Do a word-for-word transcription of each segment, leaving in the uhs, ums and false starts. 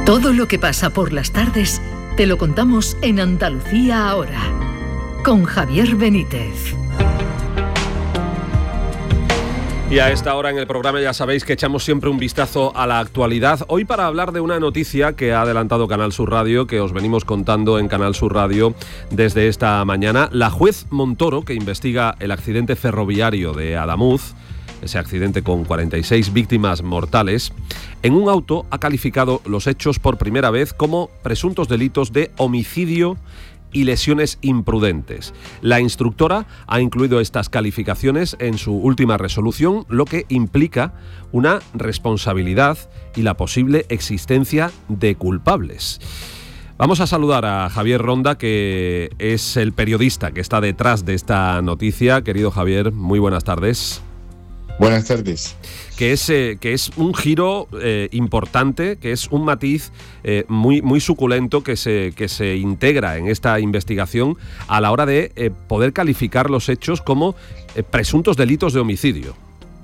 Todo lo que pasa por las tardes te lo contamos en Andalucía Ahora, con Javier Benítez. Y a esta hora en el programa ya sabéis que echamos siempre un vistazo a la actualidad. Hoy para hablar de una noticia que ha adelantado Canal Sur Radio, que os venimos contando en Canal Sur Radio desde esta mañana. La juez Montoro, que investiga el accidente ferroviario de Adamuz, ese accidente con cuarenta y seis víctimas mortales, en un auto ha calificado los hechos por primera vez como presuntos delitos de homicidio y lesiones imprudentes. La instructora ha incluido estas calificaciones en su última resolución, lo que implica una responsabilidad y la posible existencia de culpables. Vamos a saludar a Javier Ronda, que es el periodista que está detrás de esta noticia. Querido Javier, muy buenas tardes. Buenas tardes. Que es, eh, que es un giro eh, importante, que es un matiz eh, muy, muy suculento que se, que se integra en esta investigación a la hora de eh, poder calificar los hechos como eh, presuntos delitos de homicidio.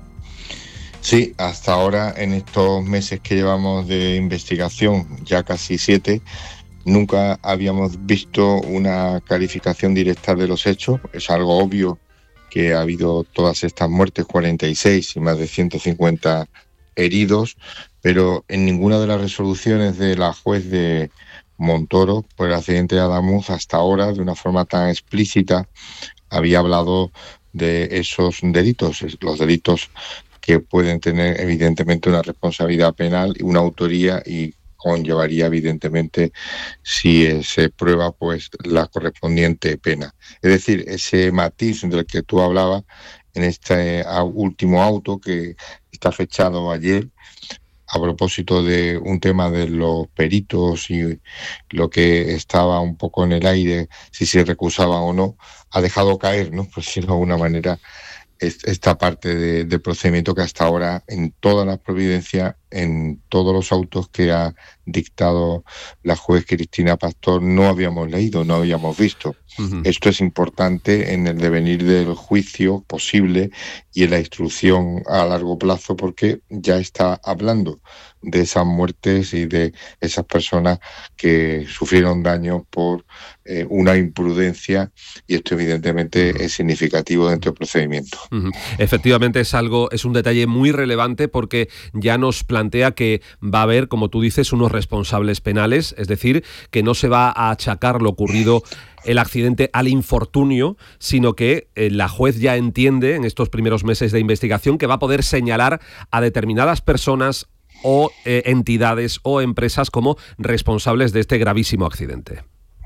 Sí, hasta ahora, en estos meses que llevamos de investigación, ya casi siete, nunca habíamos visto una calificación directa de los hechos. Es algo obvio que ha habido todas estas muertes, cuarenta y seis y más de ciento cincuenta heridos, pero en ninguna de las resoluciones de la juez de Montoro por el accidente de Adamuz hasta ahora, de una forma tan explícita, había hablado de esos delitos, los delitos que pueden tener evidentemente una responsabilidad penal y una autoría y conllevaría evidentemente, si se prueba, pues la correspondiente pena. Es decir, ese matiz del que tú hablabas en este último auto que está fechado ayer, a propósito de un tema de los peritos y lo que estaba un poco en el aire, si se recusaban o no, ha dejado caer, ¿no? Por decirlo de alguna manera, esta parte de, de procedimiento que hasta ahora en todas las providencias, en todos los autos que ha dictado la juez Cristina Pastor, no habíamos leído, no habíamos visto. Uh-huh. Esto es importante en el devenir del juicio posible y en la instrucción a largo plazo, porque ya está hablando de esas muertes y de esas personas que sufrieron daño por eh, una imprudencia, y esto evidentemente uh-huh. es significativo dentro del procedimiento. Uh-huh. Efectivamente es algo, es un detalle muy relevante, porque ya nos plantea que va a haber, como tú dices, unos responsables penales, es decir, que no se va a achacar lo ocurrido, el accidente, al infortunio, sino que eh, la juez ya entiende en estos primeros meses de investigación que va a poder señalar a determinadas personas o eh, entidades o empresas como responsables de este gravísimo accidente.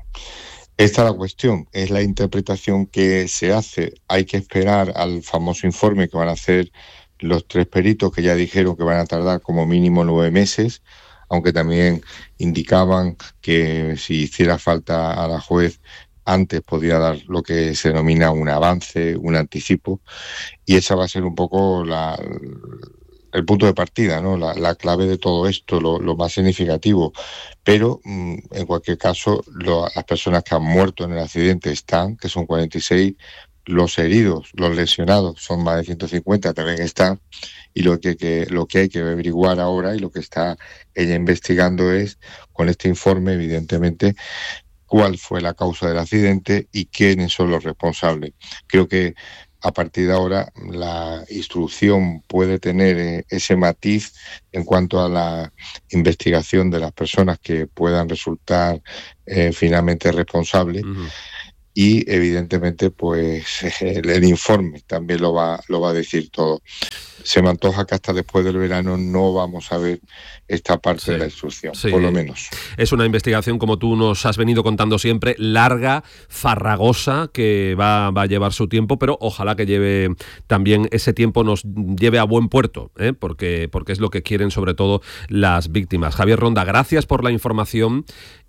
Esta es la cuestión, es la interpretación que se hace. Hay que esperar al famoso informe que van a hacer los tres peritos, que ya dijeron que van a tardar como mínimo nueve meses, aunque también indicaban que si hiciera falta a la juez antes podría dar lo que se denomina un avance, un anticipo, y esa va a ser un poco la, el punto de partida, ¿no? La, la clave de todo esto, lo, lo más significativo. Pero mmm, en cualquier caso, lo, las personas que han muerto en el accidente están, que son cuarenta y seis, los heridos, los lesionados son más de ciento cincuenta, también están, y lo que, que, lo que hay que averiguar ahora y lo que está ella investigando es, con este informe, evidentemente, cuál fue la causa del accidente y quiénes son los responsables. Creo que a partir de ahora la instrucción puede tener eh, ese matiz en cuanto a la investigación de las personas que puedan resultar eh, finalmente responsables. Uh-huh. Y evidentemente pues el, el informe también lo va, lo va a decir todo. Se me antoja que hasta después del verano no vamos a ver esta parte sí, de la instrucción, sí. por lo menos. Es una investigación, como tú nos has venido contando siempre, larga, farragosa, que va, va a llevar su tiempo, pero ojalá que lleve también ese tiempo, nos lleve a buen puerto, ¿eh? porque, porque es lo que quieren sobre todo las víctimas. Javier Ronda, gracias por la información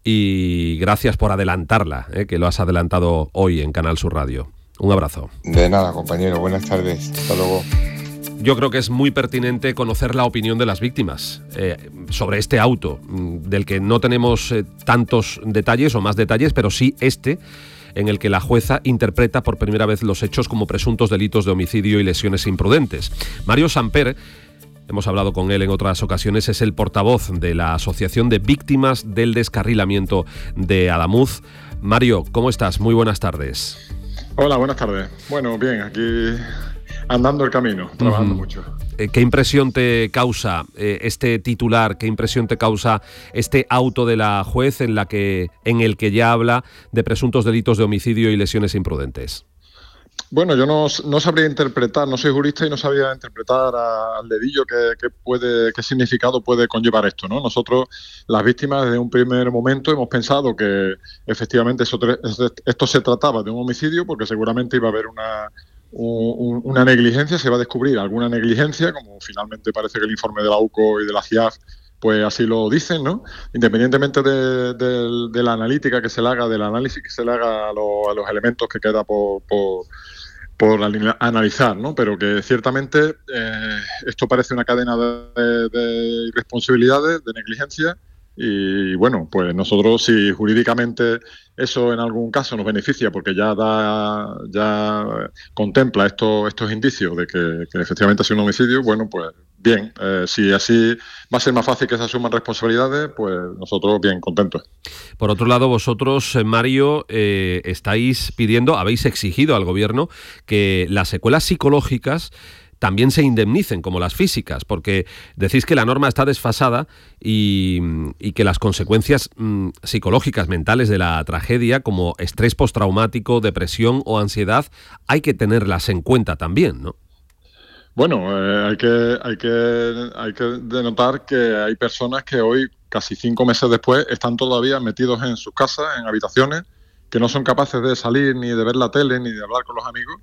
y gracias por adelantarla, ¿eh? que lo has adelantado hoy en Canal Sur Radio. Un abrazo. De nada, compañero. Buenas tardes. Hasta luego. Yo creo que es muy pertinente conocer la opinión de las víctimas eh, sobre este auto, del que no tenemos eh, tantos detalles o más detalles, pero sí este, en el que la jueza interpreta por primera vez los hechos como presuntos delitos de homicidio y lesiones imprudentes. Mario Samper hemos hablado con él en otras ocasiones, es el portavoz de la Asociación de Víctimas del Descarrilamiento de Adamuz. Mario, ¿cómo estás? Muy buenas tardes. Hola, buenas tardes. Bueno, bien, aquí andando el camino, trabajando uh-huh. mucho. ¿Qué impresión te causa eh, este titular? ¿Qué impresión te causa este auto de la juez en, la que, en el que ya habla de presuntos delitos de homicidio y lesiones imprudentes? Bueno, yo no, no sabría interpretar, no soy jurista y no sabría interpretar a, al dedillo qué, qué, puede, qué significado puede conllevar esto, ¿no? Nosotros, las víctimas, desde un primer momento hemos pensado que efectivamente eso, esto se trataba de un homicidio, porque seguramente iba a haber una... una negligencia, se va a descubrir alguna negligencia, como finalmente parece que el informe de la U C O y de la C I A F pues así lo dicen, ¿no? Independientemente de, de, de la analítica que se le haga, del análisis que se le haga a, lo, a los elementos que queda por, por, por analizar, ¿no? Pero que ciertamente eh, esto parece una cadena de, de irresponsabilidades, de negligencia. Y bueno, pues nosotros, si jurídicamente eso en algún caso nos beneficia porque ya da, ya contempla estos estos indicios de que, que efectivamente ha sido un homicidio, bueno, pues bien. Eh, si así va a ser más fácil que se asuman responsabilidades, pues nosotros bien contentos. Por otro lado, vosotros, Mario, eh, estáis pidiendo, habéis exigido al Gobierno que las secuelas psicológicas también se indemnicen, como las físicas, porque decís que la norma está desfasada y, y que las consecuencias mmm, psicológicas, mentales de la tragedia, como estrés postraumático, depresión o ansiedad, hay que tenerlas en cuenta también, ¿no? Bueno, eh, hay que hay que hay que denotar que hay personas que hoy, casi cinco meses después, están todavía metidos en sus casas, en habitaciones, que no son capaces de salir ni de ver la tele ni de hablar con los amigos,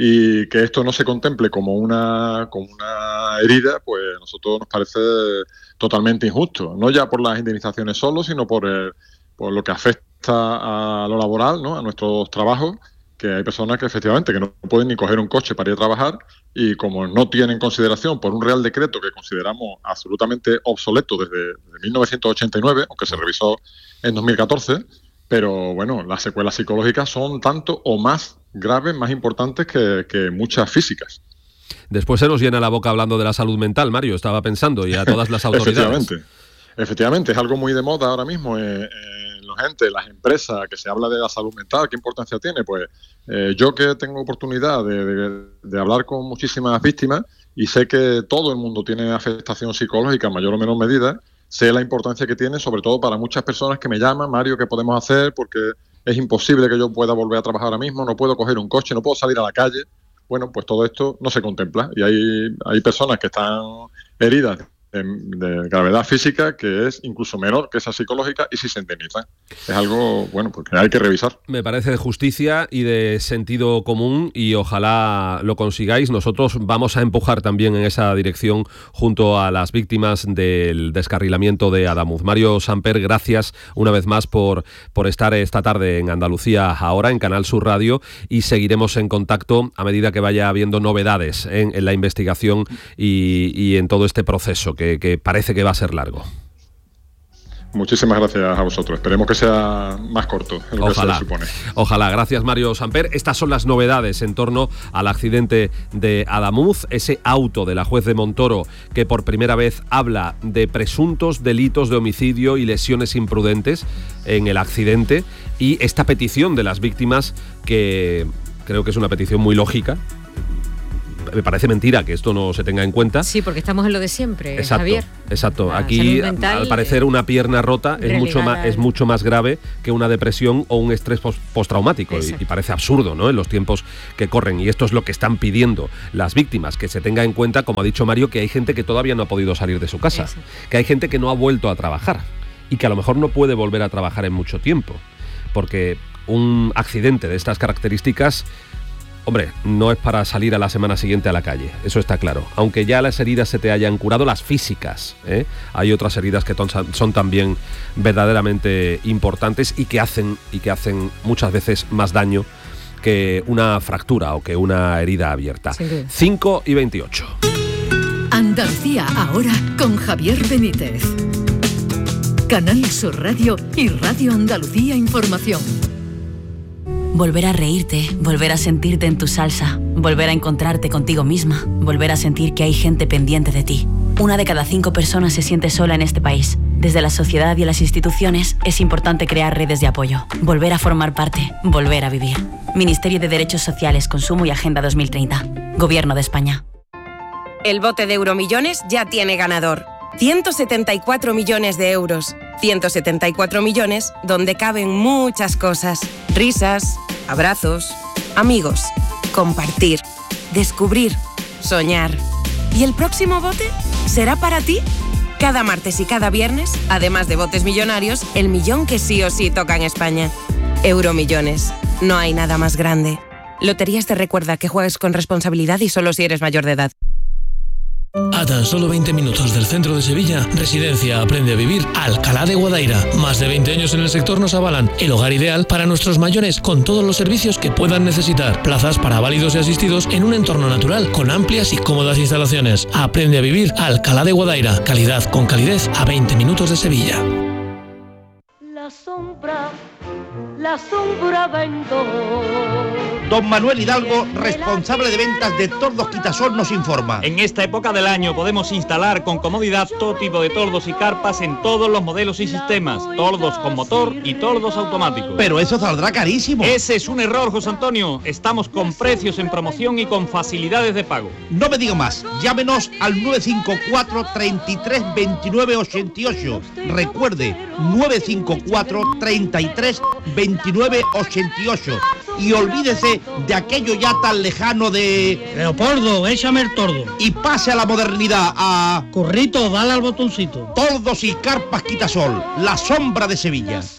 y que esto no se contemple como una como una herida, pues a nosotros nos parece totalmente injusto, no ya por las indemnizaciones solo, sino por el, por lo que afecta a lo laboral, ¿no? A nuestros trabajos, que hay personas que efectivamente que no pueden ni coger un coche para ir a trabajar, y como no tienen consideración por un Real Decreto que consideramos absolutamente obsoleto desde, desde mil novecientos ochenta y nueve, aunque se revisó en dos mil catorce, pero bueno, las secuelas psicológicas son tanto o más graves, más importantes que, que muchas físicas. Después se nos llena la boca hablando de la salud mental, Mario, estaba pensando, y a todas las autoridades. Efectivamente, efectivamente, es algo muy de moda ahora mismo en, en los entes, las empresas, que se habla de la salud mental. ¿Qué importancia tiene? Pues eh, yo que tengo oportunidad de, de, de hablar con muchísimas víctimas y sé que todo el mundo tiene afectación psicológica en mayor o menor medida, sé la importancia que tiene, sobre todo para muchas personas que me llaman, Mario, ¿qué podemos hacer? Porque es imposible que yo pueda volver a trabajar ahora mismo, no puedo coger un coche, no puedo salir a la calle. Bueno, pues todo esto no se contempla, y hay, hay personas que están heridas de, de gravedad física que es incluso menor que esa psicológica, y si se indemnizan. Es algo, bueno, porque hay que revisar. Me parece de justicia y de sentido común, y ojalá lo consigáis. Nosotros vamos a empujar también en esa dirección junto a las víctimas del descarrilamiento de Adamuz. Mario Samper, gracias una vez más por, por estar esta tarde en Andalucía Ahora, en Canal Sur Radio, y seguiremos en contacto a medida que vaya habiendo novedades en, en la investigación y, y en todo este proceso que, que parece que va a ser largo. Muchísimas gracias a vosotros. Esperemos que sea más corto de lo Ojalá. que se supone. Ojalá. Gracias, Mario Samper. Estas son las novedades en torno al accidente de Adamuz, ese auto de la juez de Montoro que por primera vez habla de presuntos delitos de homicidio y lesiones imprudentes en el accidente, y esta petición de las víctimas, que creo que es una petición muy lógica. Me parece mentira que esto no se tenga en cuenta. Sí, porque estamos en lo de siempre, exacto, Javier. Exacto. La Aquí, al parecer, una pierna rota es mucho, más, es mucho más grave que una depresión o un estrés post postraumático. Y, y parece absurdo, ¿no?, en los tiempos que corren. Y esto es lo que están pidiendo las víctimas, que se tenga en cuenta, como ha dicho Mario, que hay gente que todavía no ha podido salir de su casa, Eso. que hay gente que no ha vuelto a trabajar y que a lo mejor no puede volver a trabajar en mucho tiempo. Porque un accidente de estas características, hombre, no es para salir a la semana siguiente a la calle, eso está claro. Aunque ya las heridas se te hayan curado, las físicas, ¿eh? hay otras heridas que son también verdaderamente importantes y que hacen, y que hacen muchas veces más daño que una fractura o que una herida abierta. cinco y veintiocho. Andalucía Ahora con Javier Benítez. Canal Sur Radio y Radio Andalucía Información. Volver a reírte, volver a sentirte en tu salsa, volver a encontrarte contigo misma, volver a sentir que hay gente pendiente de ti. Una de cada cinco personas se siente sola en este país. Desde la sociedad y las instituciones es importante crear redes de apoyo, volver a formar parte, volver a vivir. Ministerio de Derechos Sociales, Consumo y Agenda dos mil treinta. Gobierno de España. El bote de Euromillones ya tiene ganador. ciento setenta y cuatro millones de euros. ciento setenta y cuatro millones donde caben muchas cosas. Risas, abrazos, amigos, compartir, descubrir, soñar. ¿Y el próximo bote será para ti? Cada martes y cada viernes, además de botes millonarios, el millón que sí o sí toca en España. Euromillones. No hay nada más grande. Loterías te recuerda que juegues con responsabilidad y solo si eres mayor de edad. A tan solo veinte minutos del centro de Sevilla, Residencia Aprende a Vivir Alcalá de Guadaira. Más de veinte años en el sector nos avalan el hogar ideal para nuestros mayores con todos los servicios que puedan necesitar. Plazas para válidos y asistidos en un entorno natural con amplias y cómodas instalaciones. Aprende a Vivir Alcalá de Guadaira. Calidad con calidez a veinte minutos de Sevilla. La sombra, la sombra vendo. Don Manuel Hidalgo, responsable de ventas de Tordos Quitasol, nos informa. En esta época del año podemos instalar con comodidad todo tipo de tordos y carpas en todos los modelos y sistemas. Tordos con motor y tordos automáticos. Pero eso saldrá carísimo. Ese es un error, José Antonio. Estamos con precios en promoción y con facilidades de pago. No me diga más. Llámenos al nueve cinco cuatro, treinta y tres, veintinueve, ochenta y ocho. Recuerde, nueve cinco cuatro, treinta y tres, veintinueve, ochenta y ocho. Y olvídese de aquello ya tan lejano de... Leopoldo, échame el tordo. Y pase a la modernidad, a... Corrito, dale al botoncito. Tordos y carpas Quitasol, la sombra de Sevilla.